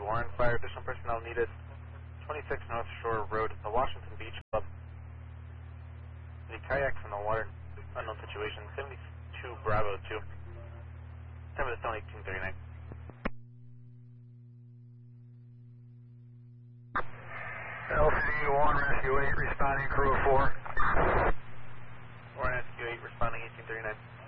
Warren, fire additional personnel needed. 26 North Shore Road, the Washington Beach Club. The kayaks in the water, unknown situation, 72 Bravo 2. Time of the stone 1839. LCD 1, Rescue 8, responding crew of 4. Warren Rescue 8, responding 1839.